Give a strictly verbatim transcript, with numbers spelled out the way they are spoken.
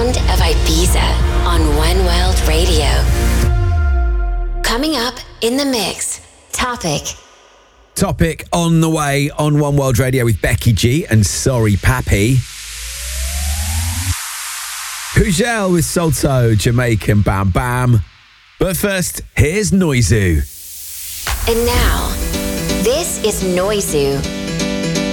sound of Ibiza on One World Radio. Coming up in the mix, Topic. Topic on the way on One World Radio with Becky G and Sorry Pappy. Pujel with Salto, Jamaican Bam Bam. But first, here's Noizu. And now, this is Noizu